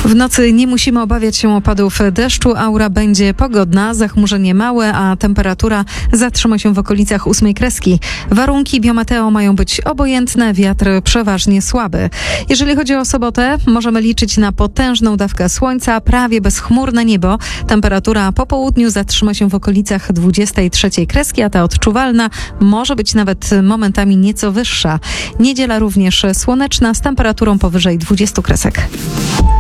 W nocy nie musimy obawiać się opadów deszczu. Aura będzie pogodna, zachmurzenie małe, a temperatura zatrzyma się w okolicach 8 kreski. Warunki biometeo mają być obojętne, wiatr przeważnie słaby. Jeżeli chodzi o sobotę, możemy liczyć na potężną dawkę słońca, prawie bezchmurne niebo. Temperatura po południu zatrzyma się w okolicach 23 kreski, a ta odczuwalna może być nawet momentami nieco wyższa. Niedziela również słoneczna z temperaturą powyżej 20 kresek.